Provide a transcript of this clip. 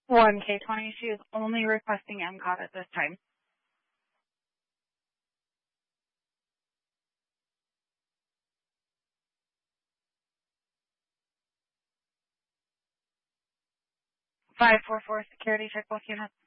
1K20, she is only requesting MCOT at this time. Five four four security check both units.